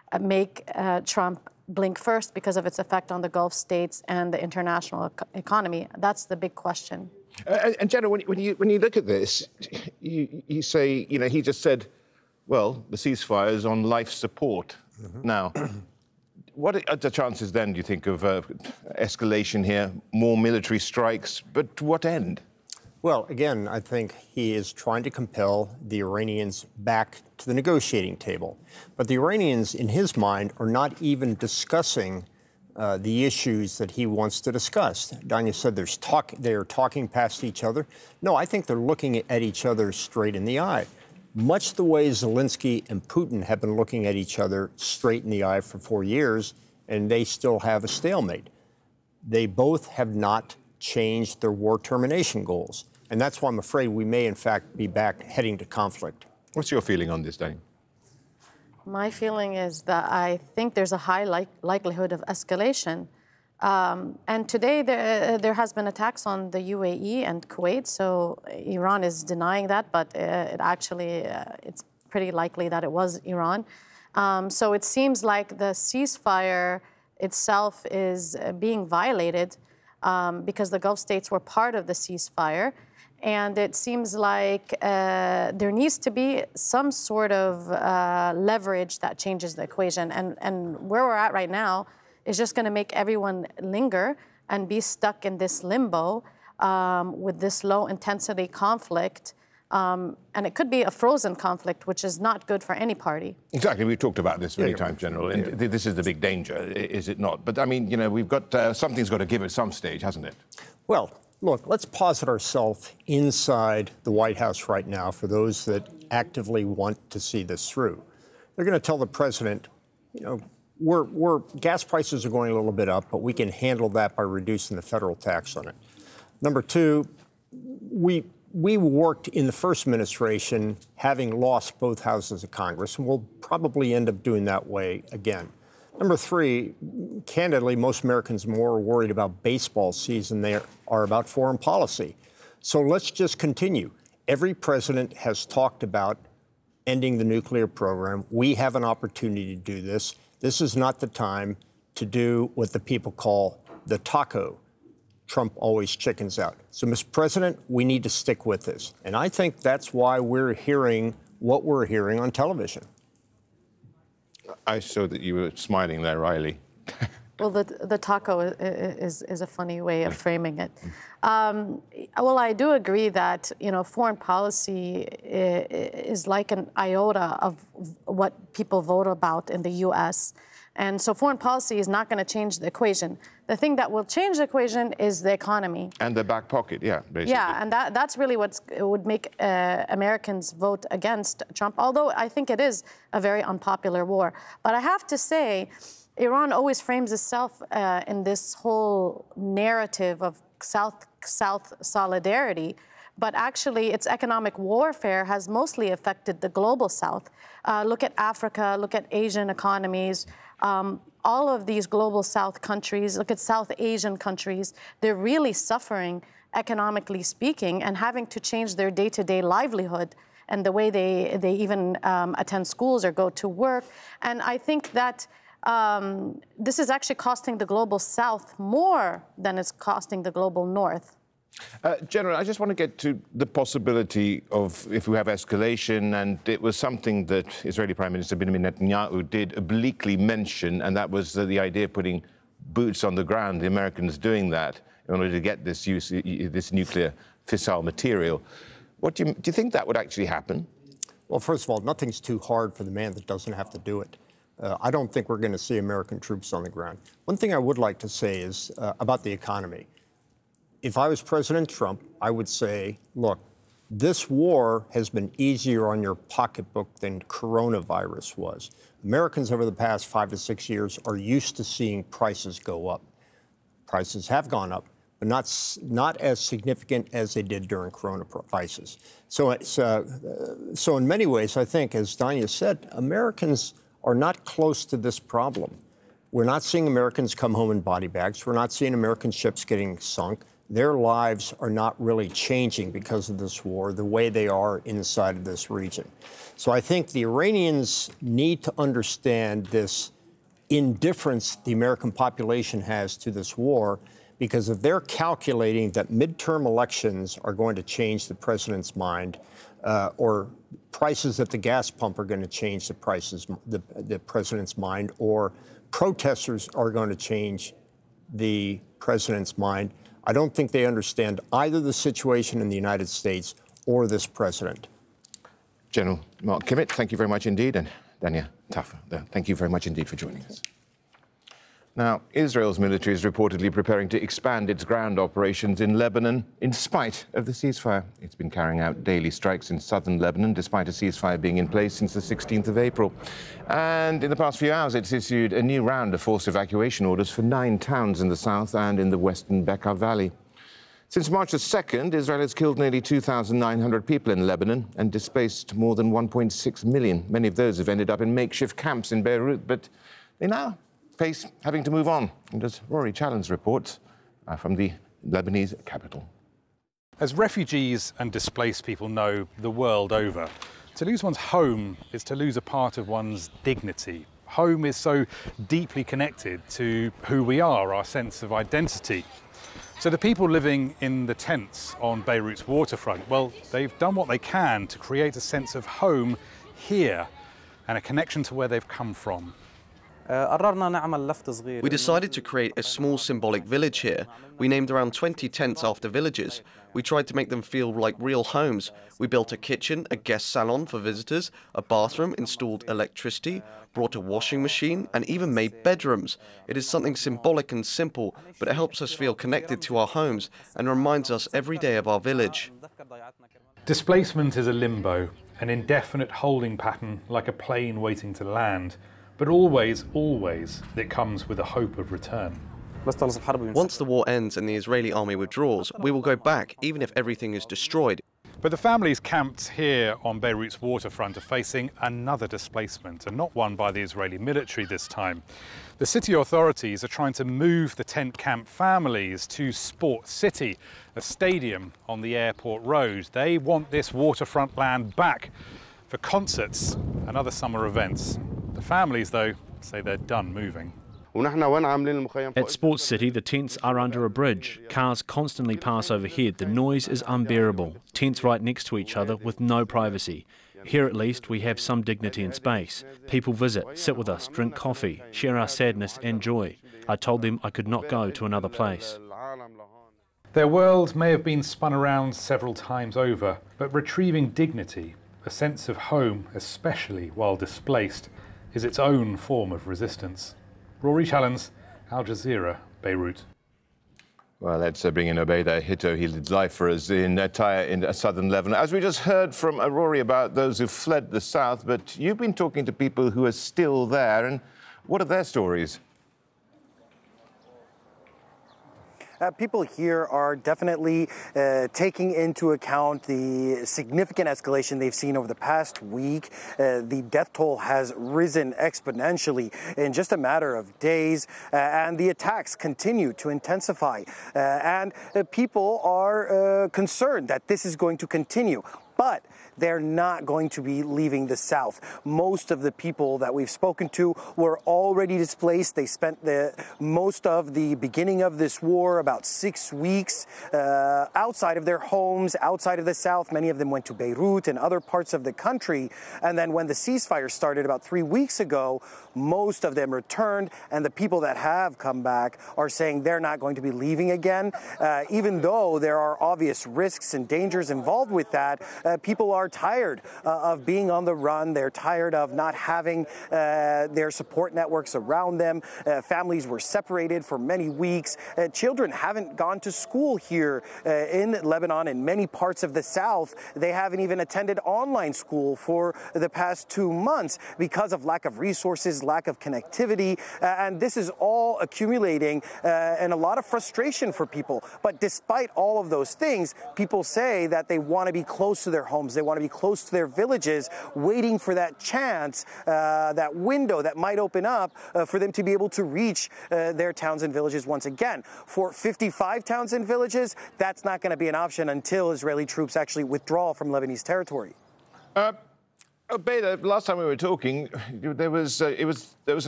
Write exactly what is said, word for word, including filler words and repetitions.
uh, make uh, Trump blink first because of its effect on the Gulf states and the international ec economy? That's the big question. Uh, and Jenna, when, when you when you look at this, you, you say, you know, he just said, well, the ceasefire is on life support. Mm-hmm. Now, what are the chances then, do you think, of uh, escalation here, more military strikes, but to what end? Well, again, I think he is trying to compel the Iranians back to the negotiating table. But the Iranians, in his mind, are not even discussing uh, the issues that he wants to discuss. Danya said there's talk, they're talking past each other. No, I think they're looking at each other straight in the eye, much the way Zelensky and Putin have been looking at each other straight in the eye for four years, and they still have a stalemate. They both have not changed their war termination goals. And that's why I'm afraid we may, in fact, be back heading to conflict. What's your feeling on this, Dane? My feeling is that I think there's a high li likelihood of escalation. Um, and today there, there has been attacks on the U A E and Kuwait, so Iran is denying that, but uh, it actually, uh, it's pretty likely that it was Iran. Um, so it seems like the ceasefire itself is uh, being violated um, because the Gulf states were part of the ceasefire. And it seems like uh, there needs to be some sort of uh, leverage that changes the equation. And, and where we're at right now is just going to make everyone linger and be stuck in this limbo um, with this low-intensity conflict. Um, and it could be a frozen conflict, which is not good for any party. Exactly. We've talked about this many yeah, times, General, and yeah. this is the big danger, is it not? But, I mean, you know, we've got, uh, something's got to give at some stage, hasn't it? Well, look, let's posit ourselves inside the White House right now for those that actively want to see this through. They're going to tell the president, you know, we're, we're, gas prices are going a little bit up, but we can handle that by reducing the federal tax on it. Number two, we, we worked in the first administration having lost both houses of Congress, and we'll probably end up doing that way again. Number three, candidly, most Americans are more worried about baseball season than they are about foreign policy. So let's just continue. Every president has talked about ending the nuclear program. We have an opportunity to do this. This is not the time to do what the people call the taco. Trump always chickens out. So, Mister President, we need to stick with this. And I think that's why we're hearing what we're hearing on television. I saw that you were smiling there, Riley. Well, the, the taco is, is a funny way of framing it. Um, well, I do agree that, you know, foreign policy is like an iota of what people vote about in the U S And so foreign policy is not going to change the equation. The thing that will change the equation is the economy. And the back pocket, yeah, basically. Yeah, and that, that's really what would make uh, Americans vote against Trump, although I think it is a very unpopular war. But I have to say, Iran always frames itself uh, in this whole narrative of South-South solidarity, but actually its economic warfare has mostly affected the global South. Uh, look at Africa, look at Asian economies. Um, all of these global South countries, look at South Asian countries, they're really suffering economically speaking and having to change their day-to-day livelihood and the way they, they even um, attend schools or go to work. And I think that um, this is actually costing the global South more than it's costing the global North. Uh, General, I just want to get to the possibility of if we have escalation, and it was something that Israeli Prime Minister Benjamin Netanyahu did obliquely mention, and that was uh, the idea of putting boots on the ground, the Americans doing that in order to get this, use, this nuclear fissile material. What do you, do you think that would actually happen? Well, first of all, nothing's too hard for the man that doesn't have to do it. Uh, I don't think we're going to see American troops on the ground. One thing I would like to say is uh, about the economy. If I was President Trump, I would say, look, this war has been easier on your pocketbook than coronavirus was. Americans over the past five to six years are used to seeing prices go up. Prices have gone up, but not, not as significant as they did during corona crisis. So, it's, uh, so in many ways, I think, as Danya said, Americans are not close to this problem. We're not seeing Americans come home in body bags. We're not seeing American ships getting sunk. their lives are not really changing because of this war the way they are inside of this region. So I think the Iranians need to understand this indifference the American population has to this war, because if they're calculating that midterm elections are going to change the president's mind, uh, or prices at the gas pump are going to change the prices, the, the president's mind, or protesters are going to change the president's mind, I don't think they understand either the situation in the United States or this president. General Mark Kimmitt, thank you very much indeed, and Dania Taffa, thank you very much indeed for joining us. Now, Israel's military is reportedly preparing to expand its ground operations in Lebanon in spite of the ceasefire. It's been carrying out daily strikes in southern Lebanon despite a ceasefire being in place since the sixteenth of April. And in the past few hours, it's issued a new round of forced evacuation orders for nine towns in the south and in the western Bekaa Valley. Since March the second, Israel has killed nearly two thousand nine hundred people in Lebanon and displaced more than one point six million. Many of those have ended up in makeshift camps in Beirut, but they now face having to move on. And as Rory Challens reports uh, from the Lebanese capital. As refugees and displaced people know the world over, to lose one's home is to lose a part of one's dignity. Home is so deeply connected to who we are, our sense of identity. So the people living in the tents on Beirut's waterfront, well, they've done what they can to create a sense of home here and a connection to where they've come from. We decided to create a small symbolic village here. We named around twenty tents after villages. We tried to make them feel like real homes. We built a kitchen, a guest salon for visitors, a bathroom, installed electricity, brought a washing machine, and even made bedrooms. It is something symbolic and simple, but it helps us feel connected to our homes and reminds us every day of our village. Displacement is a limbo, an indefinite holding pattern like a plane waiting to land. But always, always, it comes with a hope of return. Once the war ends and the Israeli army withdraws, we will go back, even if everything is destroyed. But the families camped here on Beirut's waterfront are facing another displacement, and not one by the Israeli military this time. The city authorities are trying to move the tent camp families to Sport City, a stadium on the airport road. They want this waterfront land back for concerts and other summer events. The families, though, say they're done moving. At Sports City, the tents are under a bridge. Cars constantly pass overhead. The noise is unbearable. Tents right next to each other with no privacy. Here at least we have some dignity and space. People visit, sit with us, drink coffee, share our sadness and joy. I told them I could not go to another place. Their world may have been spun around several times over, but retrieving dignity, a sense of home, especially while displaced, is its own form of resistance. Rory Challens, Al Jazeera, Beirut. Well, let's uh, bring in Obeida Hito. He lives live for us in uh, Tyre in uh, southern Lebanon. As we just heard from uh, Rory about those who fled the south, but you've been talking to people who are still there, and what are their stories? Uh, people here are definitely uh, taking into account the significant escalation they've seen over the past week. Uh, the death toll has risen exponentially in just a matter of days, uh, and the attacks continue to intensify. Uh, and uh, people are uh, concerned that this is going to continue. But they're not going to be leaving the south. Most of the people that we've spoken to were already displaced. They spent the most of the beginning of this war, about six weeks, uh, outside of their homes, outside of the south. Many of them went to Beirut and other parts of the country. And then when the ceasefire started about three weeks ago, most of them returned, and the people that have come back are saying they're not going to be leaving again. Uh, even though there are obvious risks and dangers involved with that, uh, people are tired uh, of being on the run. They're tired of not having uh, their support networks around them. Uh, families were separated for many weeks. Uh, children haven't gone to school here uh, in Lebanon. In many parts of the south, they haven't even attended online school for the past two months because of lack of resources, lack of connectivity, uh, and this is all accumulating uh, and a lot of frustration for people. But despite all of those things, people say that they want to be close to their homes. They want to to be close to their villages, waiting for that chance, uh, that window that might open up uh, for them to be able to reach uh, their towns and villages once again. For fifty-five towns and villages, that's not going to be an option until Israeli troops actually withdraw from Lebanese territory. Uh, Bela, last time we were talking, there was uh, it was there was